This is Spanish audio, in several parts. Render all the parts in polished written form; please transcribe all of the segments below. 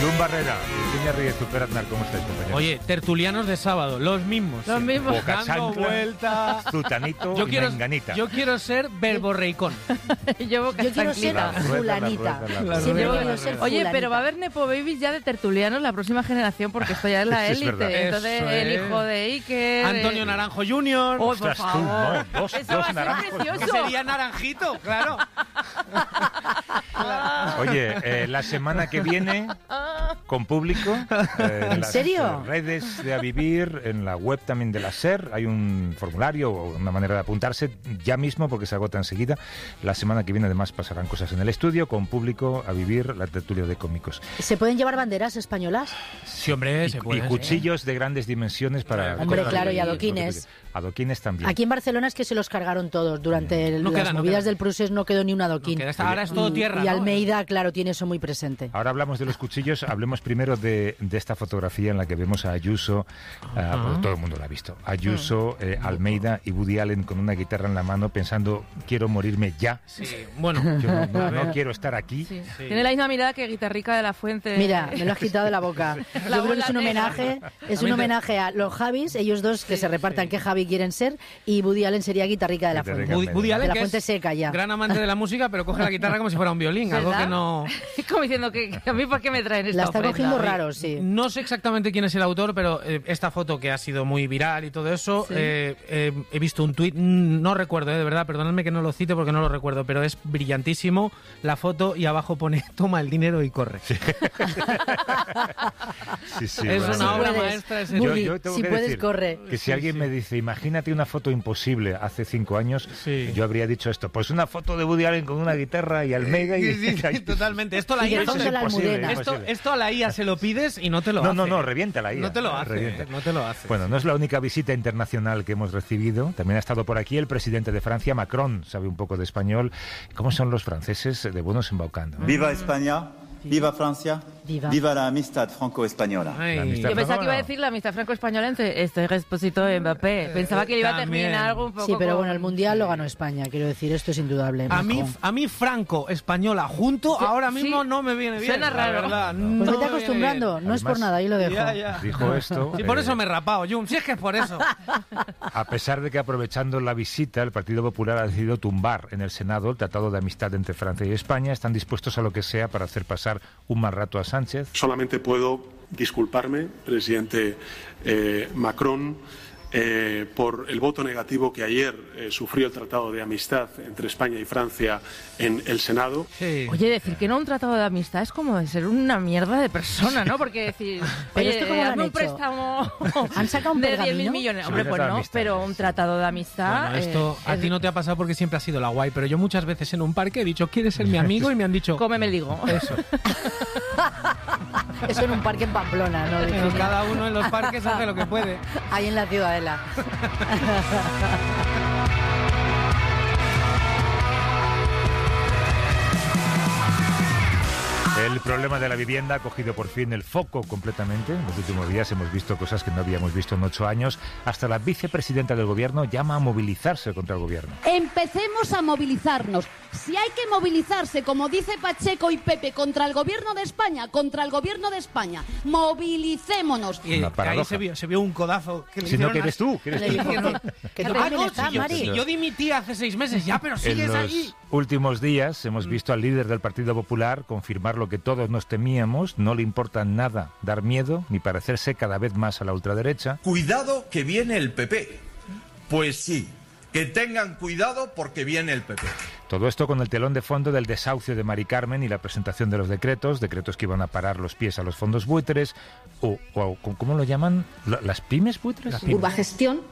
Lun Barrera, Virginia Reyes, Super Aznar, ¿cómo estáis, compañeros? Oye, tertulianos de sábado, los mismos. Los mismos. Boca Dando chancla, vueltas. Zutanito y Menganita. Yo quiero ser verborreicón. Yo quiero ser La rueda, fulanita. la Siempre rueda, quiero la ser rueda. Oye, Fulanita. pero va a haber Nepo Babies ya de tertulianos la próxima generación, porque esto ya es la Eso es verdad. élite. Entonces, Eso el es. hijo de Iker. Antonio Naranjo Jr. Oh, por Ostras, tú, favor. no, dos Eso va a ser naranjos. que precioso. sería naranjito, claro. Oye, la semana que viene, con público, en las serio? redes de A Vivir, en la web también de la SER, hay un formulario o una manera de apuntarse ya mismo, porque se agota enseguida. La semana que viene, además, pasarán cosas en el estudio, con público, A Vivir, la tertulia de cómicos. ¿Se pueden llevar banderas españolas? Sí, hombre, se puede. Y cuchillos de grandes dimensiones para... Hombre, cortar claro, y el- adoquines. Adoquines también. Aquí en Barcelona es que se los cargaron todos. Durante No las queda, no movidas queda. del Prusés no quedó ni un adoquín. Que ahora es todo tierra. Y ¿no? Almeida, claro, tiene eso muy presente. Ahora hablamos de los cuchillos, hablemos primero de esta fotografía en la que vemos a Ayuso, porque todo el mundo la ha visto, Ayuso, Almeida y Woody Allen con una guitarra en la mano pensando, quiero morirme ya, Sí, bueno. yo no quiero estar aquí. Sí. Sí. Tiene la misma mirada que Guitarrica de la Fuente. Mira, me lo has quitado de la boca. La Yo creo que bola es un negra. homenaje, es un También te- homenaje a los Javis, ellos dos que se repartan qué Javi quieren ser, y Woody Allen sería guitarrica de la Guitarrica. Fuente. Woody Allen, De la que Fuente es seca ya. gran amante de la música, pero coge la guitarra como si fuera un violín, algo ¿Verdad? que no... Como diciendo que a mí, ¿por qué me traen esta La está ofrenda? cogiendo raro, sí. No sé exactamente quién es el autor, pero esta foto que ha sido muy viral y todo eso, Sí. he visto un tuit, no recuerdo, de verdad, perdonadme que no lo cite porque no lo recuerdo, pero es brillantísimo la foto y abajo pone, toma el dinero y corre. Sí, sí, Es bueno. una obra puedes. maestra ese Woody, Yo tengo si que puedes, decir corre. que si alguien me dice, imagínate una foto imposible hace 5 años, Sí. yo habría dicho esto, pues una foto de Woody Allen con una guitarra y Almeida y... Totalmente. Esto a la Y de IA, fondo la Almudena. esto a la IA se lo pides y no te lo hace. No, revienta la IA. No te lo hace, revienta. no te lo hace. Bueno, no es la única visita internacional que hemos recibido. También ha estado por aquí el presidente de Francia, Macron, sabe un poco de español. ¿Cómo son los franceses de buenos embaucando? Viva España, viva Francia, Viva. viva la amistad franco-española. Ay. La amistad. Yo pensaba que iba a No. decir la amistad franco-española entre Expósito y Mbappé. Pensaba que iba a También. terminar algo un poco Sí, pero con- bueno, el Mundial lo ganó España, quiero decir, esto es indudable. Macron. A mí Franco, española, junto, Sí, ahora mismo sí. no me viene bien. Suena la raro. verdad, Pues no vete me viene acostumbrando, bien. no es por Además, nada, ahí lo dejo. Ya. Dijo esto. Sí, por eso me he rapado, Jun. Si es que es por eso. A pesar de que aprovechando la visita, el Partido Popular ha decidido tumbar en el Senado el Tratado de Amistad entre Francia y España. Están dispuestos a lo que sea para hacer pasar un mal rato a Sánchez. Solamente puedo disculparme, presidente Macron, por el voto negativo que ayer sufrió el Tratado de Amistad entre España y Francia en el Senado. Sí. Oye, decir que no un tratado de amistad es como de ser una mierda de persona, ¿no? Porque decir, Pero oye, esto ¿cómo lo han hazme un hecho? préstamo ¿Han sacado un de pergamino? 10.000 millones. Sí, Hombre, un pues tratado de no, amistad. pero un tratado de amistad... Bueno, esto a ti no te ha pasado porque siempre has sido la guay, pero yo muchas veces en un parque he dicho, ¿quieres ser mi amigo? Y me han dicho, Cómeme el higo. eso. Eso en un parque en Pamplona, ¿no? Pero cada uno en los parques hace lo que puede. Ahí en la Ciudadela. El problema de la vivienda ha cogido por fin el foco completamente. En los últimos días hemos visto cosas que no habíamos visto en 8 años. Hasta la vicepresidenta del gobierno llama a movilizarse contra el gobierno. Empecemos a movilizarnos. Si hay que movilizarse, como dice Pacheco y Pepe, contra el gobierno de España, movilicémonos. Y Una ahí paradoja. se vio un codazo que le Si no, hicieron que eres tú, que eres Le tú. dijo que tú Ah, también no, estás, si yo, Mari. si yo dimití hace 6 meses ya, pero En sigues los allí. últimos días hemos visto al líder del Partido Popular confirmar lo que todos nos temíamos. No le importa nada dar miedo ni parecerse cada vez más a la ultraderecha. Cuidado que viene el PP. Pues sí, que tengan cuidado porque viene el PP. Todo esto con el telón de fondo del desahucio de Mari Carmen y la presentación de los decretos que iban a parar los pies a los fondos buitres, o ¿cómo lo llaman? ¿Las pymes buitres? Urbagestión,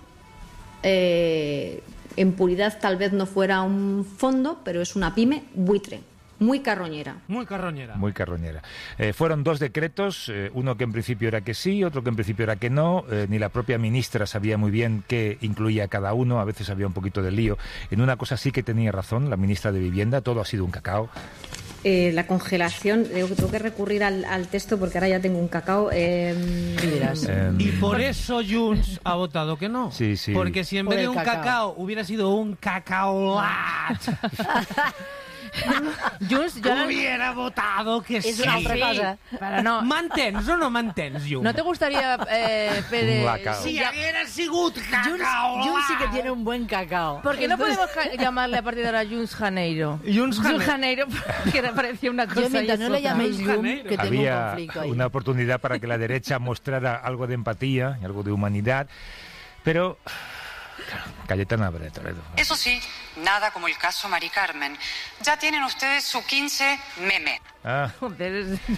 en puridad tal vez no fuera un fondo, pero es una pyme buitre, muy carroñera. Muy carroñera. Muy carroñera. Fueron 2 decretos, uno que en principio era que sí, otro que en principio era que no. Ni la propia ministra sabía muy bien qué incluía cada uno, a veces había un poquito de lío. En una cosa sí que tenía razón la ministra de Vivienda, todo ha sido un cacao. La congelación, tengo que recurrir al texto porque ahora ya tengo un cacao. Dirás. Y por eso Junts ha votado que no. Sí, sí. Porque si en Por vez de el un cacao. cacao hubiera sido un cacaolat, Junts, jo... Hubiera votado que sí. És una altra cosa. Però no. Mantens o no mantens, Junts? ¿No te gustaría, Pere... Un lacao. Si haguera sigut Junts sí que tiene un buen cacao. ¿Por qué no podemos llamarle a partir de ahora Junts Janeiro? Junts Janeiro. que me parecía una cosa... Yo mientras y no le otra. llaméis Jum, Janeiro. que tengo un Había conflicto ahí. una oportunidad para que la derecha mostrara algo de empatía y algo de humanidad, pero claro, Cayetana Álvarez de Toledo. Eso sí, nada como el caso Mari Carmen. Ya tienen ustedes su 15 meme. Ah, Joder,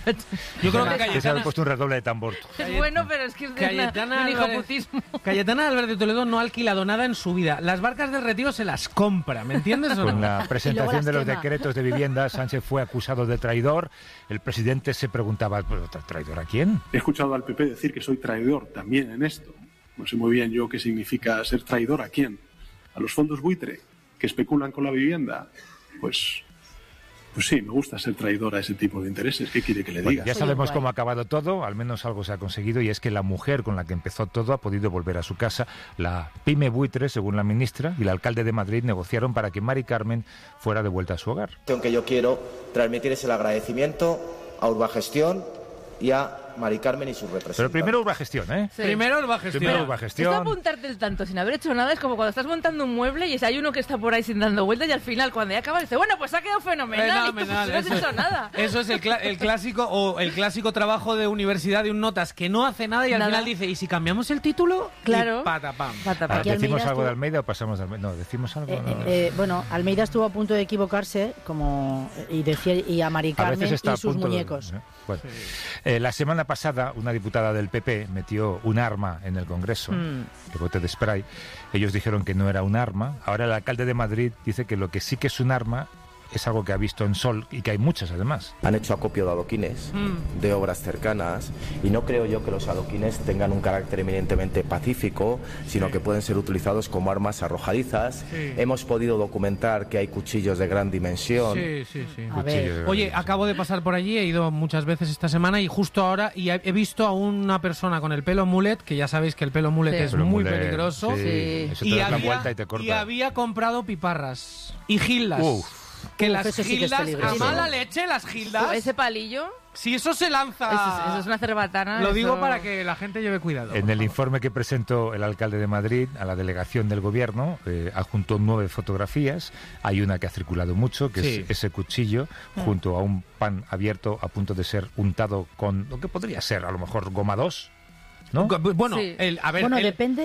Yo creo que que se ha Cayetana... puesto un redoble de tambor. es bueno, pero es que es de Cayetana un Álvarez, hijoputismo. Cayetana Álvarez de Toledo no ha alquilado nada en su vida. Las barcas del Retiro se las compra, ¿me entiendes o no? Con la presentación de los quema. decretos de vivienda, Sánchez fue acusado de traidor. El presidente se preguntaba, ¿pero traidor a quién? He escuchado al PP decir que soy traidor también en esto. No sé muy bien yo qué significa ser traidor a quién. ¿A los fondos buitre que especulan con la vivienda? Pues sí, me gusta ser traidor a ese tipo de intereses. ¿Qué quiere que le diga? Bueno, ya sabemos cómo ha acabado todo, al menos algo se ha conseguido, y es que la mujer con la que empezó todo ha podido volver a su casa. La pyme buitre, según la ministra, y el alcalde de Madrid negociaron para que Mari Carmen fuera de vuelta a su hogar. Lo que yo quiero transmitir es el agradecimiento a Urbagestión y a Mari Carmen y sus representantes. Pero primero Urbagestión, ¿eh? Sí. Primero el Bajestión. Primero Esto Urbagestión. apuntarte el tanto sin haber hecho nada es como cuando estás montando un mueble y hay uno que está por ahí sin dando vueltas y al final cuando ya acaba dice, bueno, pues ha quedado fenomenal. Y tú, pues, no has hecho nada. Eso es el clásico trabajo de universidad de un notas que no hace nada y al Nada. final dice, ¿y si cambiamos el título? Claro. Y patapam. Patapam. Aquí ¿Decimos Almeida algo de estuvo- Almeida o pasamos de Almeida? No, decimos algo. Bueno, Almeida estuvo a punto de equivocarse y a Mari A Carmen veces está y a sus punto muñecos. Bueno, la semana pasada una diputada del PP metió un arma en el Congreso, de bote de spray. Ellos dijeron que no era un arma. Ahora el alcalde de Madrid dice que lo que sí que es un arma es algo que ha visto en Sol y que hay muchas además. Han hecho acopio de adoquines, de obras cercanas, y no creo yo que los adoquines tengan un carácter eminentemente pacífico, sino que pueden ser utilizados como armas arrojadizas. Sí. Hemos podido documentar que hay cuchillos de gran dimensión. Sí. A ver, Oye, acabo de pasar por allí, he ido muchas veces esta semana y justo ahora he visto a una persona con el pelo mullet, que ya sabéis que el pelo mullet Sí. es Pero muy mullet, peligroso, sí, eso te y, das la vuelta y te corta. había comprado piparras y gildas. Uf. Que Uf, las eso sí que es gildas, a peligroso. mala leche, las gildas, Ese palillo, si eso se lanza... eso es una cerbatana. Lo digo eso- para que la gente lleve cuidado. En el informe que presentó el alcalde de Madrid a la delegación del gobierno, adjuntó 9 fotografías. Hay una que ha circulado mucho, que Sí. es ese cuchillo junto a un pan abierto a punto de ser untado con lo que podría ser a lo mejor goma 2, ¿no? Bueno, Sí. a ver, bueno, el- depende